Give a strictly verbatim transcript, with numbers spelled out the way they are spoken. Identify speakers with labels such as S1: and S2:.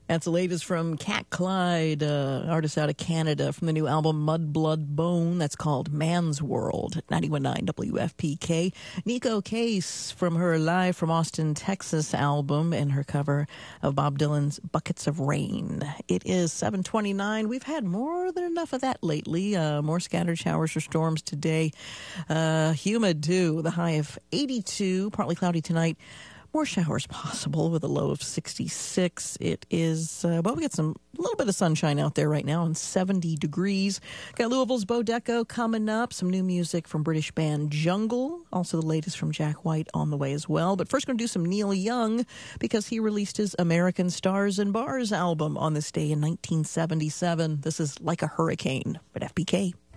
S1: That's the latest from Cat Clyde, uh, artist out of Canada, from the new album Mud, Blood, Bone. That's called Man's World, ninety-one point nine W F P K. Nico Case from her Live from Austin, Texas album and her cover of Bob Dylan's Buckets of Rain. It is seven twenty-nine. We've had more than enough of that lately. Uh, more scattered showers or storms today. Uh, humid, too. The high of eighty-two, partly cloudy tonight. More showers possible with a low of sixty-six. It is, uh, well, we got some, a little bit of sunshine out there right now and seventy degrees. Got Louisville's Bo Deco coming up. Some new music from British band Jungle. Also the latest from Jack White on the way as well. But first going to do some Neil Young because he released his American Stars and Bars album on this day in nineteen seventy-seven. This is Like a Hurricane at F B K.